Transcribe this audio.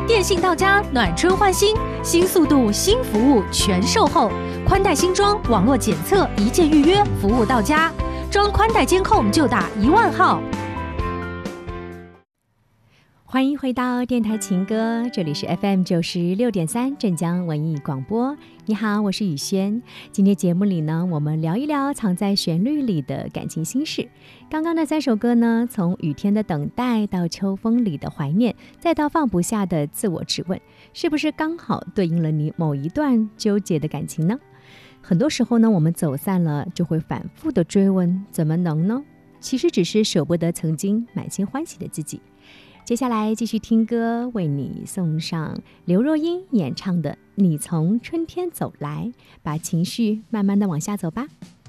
电信到家，暖春换新，新速度、新服务全售后，宽带新装，网络检测，一键预约，服务到家。装宽带监控就打10000号。 欢迎回到电台情歌，这里是 FM96.3 镇江文艺广播。你好，我是雨轩。今天节目里呢，我们聊一聊藏在旋律里的感情心事。刚刚的3首歌呢，从雨天的等待到秋风里的怀念，再到放不下的自我质问，是不是刚好对应了你某一段纠结的感情呢？很多时候呢，我们走散了，就会反复的追问，怎么能呢？其实只是舍不得曾经满心欢喜的自己。接下来继续听歌，为你送上刘若英演唱的《你从春天走来》，把情绪慢慢的往下走吧。